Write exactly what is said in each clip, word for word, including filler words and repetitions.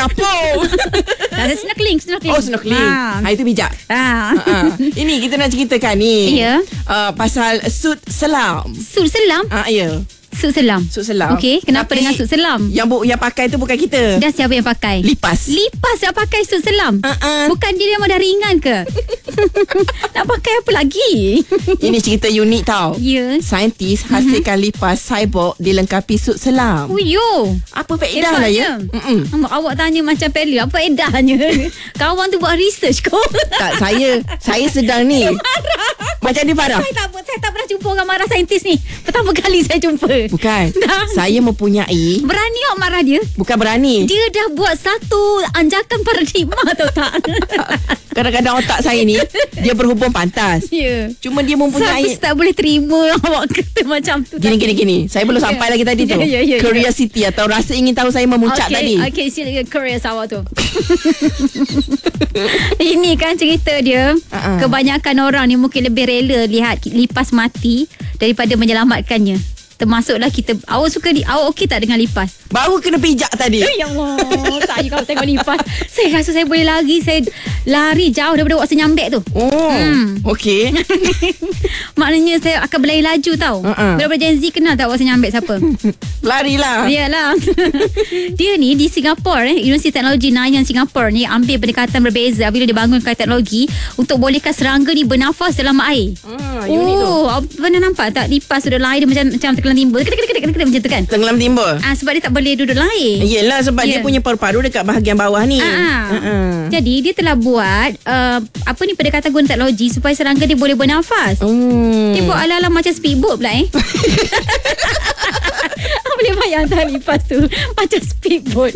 Apung. Saya snorkeling, snorkeling. Oh, snorkeling. Ha. ha itu bijak. Ha. Ha. Ini kita nak ceritakan ni. Ya. Uh, pasal suit selam. Suit selam? Ah, ya. Suit selam. Suit selam. Okey, kenapa Tapi dengan suit selam? Yang bu, yang pakai tu bukan kita. Dan siapa yang pakai? Lipas. Lipas yang pakai suit selam. Uh-uh. Bukan dia yang dah ringan ke? Nak pakai apa lagi? Ini cerita unik tau. Ya. Saintis hasilkan lipas cyborg dilengkapi suit selam. Oh yo. Apa faedah lah ya? Mm-mm. Awak tanya macam Peli, apa faedahnya? Kawan tu buat research kau. Tak, saya saya sedang ni. Macam dia marah. Saya tak saya tak pernah jumpa orang marah saintis ni. Pertama kali saya jumpa. Bukan. Dah. Saya mempunyai. Berani awak marah dia? Bukan berani. Dia dah buat satu anjakan paradigma tau tak? Kadang-kadang otak saya ni dia berhubung pantas. Ya. Cuma dia mempunyai. Saya tak boleh terima awak kata macam tu. Gini gini gini. Saya belum Ya. sampai lagi tadi tu. Ya, ya, ya, ya. Curiosity atau rasa ingin tahu saya memuncak okay, tadi. Okey, silakan curious awak tu. Ini kan cerita dia. Uh-uh. Kebanyakan orang ni mungkin lebih rela lihat lipas mati daripada menyelamatkannya. Termasuklah kita. Awak suka di, awak okey tak dengan lipas? Baru kena pijak tadi. Ya Allah, saya kalau tengok lipas, saya rasa saya boleh lari, saya lari jauh daripada awak senyambek tu. Oh, Hmm. okey. Maknanya saya akan berlari laju tau. Uh-uh. Daripada Gen Z kenal tak awak senyambek siapa? Larilah. Yalah. Dia ni di Singapura eh, Universiti Teknologi Nanyang Singapura ni ambil pendekatan berbeza bila dia bangunkan teknologi untuk bolehkan serangga ni bernafas dalam air. Ah, unik tu. Oh, awak pernah nampak tak lipas sudah lari dia macam macam tenggelam timbul. Kedek-kedek macam tu kan? Tenggelam timbul. Ah, sebab dia tak boleh duduk dalam air. Yelah, sebab Yeah. dia punya paru-paru dekat bahagian bawah ni. Ah, Uh-uh. Jadi dia telah buat uh, apa ni pendekatan guna teknologi supaya serangga dia boleh bernafas. Hmm. Dia buat ala-ala macam speedboat pula eh. Boleh bayang tak lipas tu macam speedboat.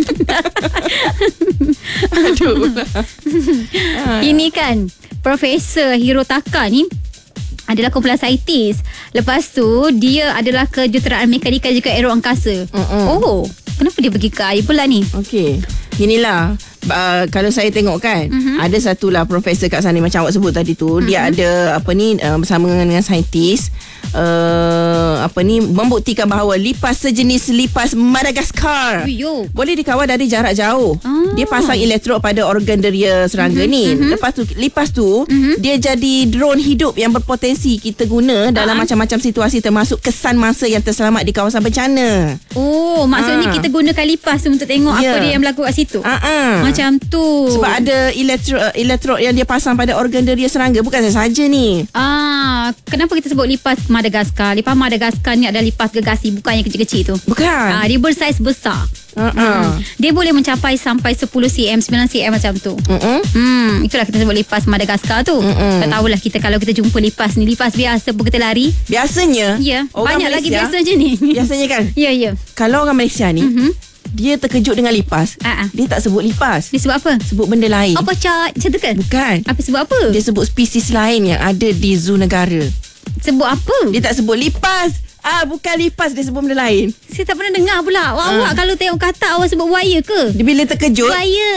Aduh. Ini kan Profesor Hirotaka ni adalah kumpulan saintis. Lepas tu dia adalah kejuruteraan mekanika juga aero angkasa. Mm-mm. Oh, kenapa dia pergi ke air pula ni? Okey. Inilah uh, kalau saya tengok kan, Mhm. ada satulah profesor kat sana macam awak sebut tadi tu. Mhm. Dia ada apa ni uh, bersama dengan saintis uh, apa ni membuktikan bahawa lipas sejenis lipas Madagaskar Yo. boleh dikawal dari jarak jauh. Ah. Dia pasang elektrod pada organ deria serangga Mhm, ni. mhm. Lepas tu lipas tu Mhm. dia jadi drone hidup yang berpotensi kita guna dalam Ah. macam-macam situasi termasuk kesan masa yang terselamat di kawasan bencana. Oh, maksudnya Ah. kita gunakan lipas tu untuk tengok Ya. apa dia yang berlaku kat situ. Ah, ah. Macam tu. Sebab ada elektro, elektrod yang dia pasang pada organ deria serangga. Bukan saya saja ni. Ah, kenapa kita sebut lipas Madagaskar? Lipas Madagaskar ni adalah lipas gergasi, bukan yang kecil-kecil tu. Bukan. Ah, dia bersaiz besar. Uh-uh. Hmm. Dia boleh mencapai sampai sepuluh sentimeter, sembilan sentimeter macam tu. Uh-uh. Hmm, itulah kita sebut lipas Madagaskar tu. Mm-mm. Tak tahulah kita kalau kita jumpa lipas ni, lipas biasa pun kita lari. Biasanya Ya, orang banyak lagi Malaysia- biasa je ni. Biasanya kan, Ya, ya. kalau orang Malaysia ni Mhm. dia terkejut dengan lipas, Ah, ah. dia tak sebut lipas, Dia sebut apa? sebut benda lain. Apa cat? Macam tu kan? Bukan. Apa sebut apa? Dia sebut spesies lain yang ada di zoo negara. Sebut apa? Dia tak sebut lipas. Ah, bukan lipas, dia sebut benda lain. Saya tak pernah dengar pula. Awak, Ah. awak kalau tengok kata awak sebut buaya ke? Dia bila terkejut, Buaya.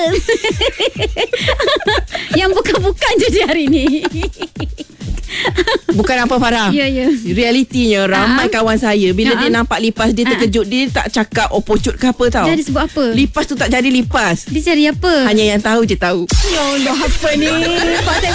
Yang bukan-bukan je dia hari ni. bukan apa Farah. Ya, ya. Realitinya ramai Ah. kawan saya bila Ah. dia nampak lipas dia Ah. terkejut, dia tak cakap oh pocut ke apa tau. Dia ada sebut apa? Lipas tu tak jadi lipas. Dia cari apa? Hanya yang tahu je tahu. Ya Allah, apa ni? Pak saya